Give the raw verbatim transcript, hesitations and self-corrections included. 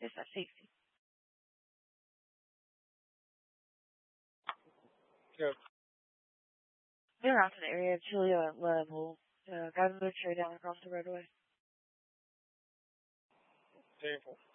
It's at safety. Yep. They're out to the area of Chilio at level. Uh, guys moved straight down across the roadway. Painful.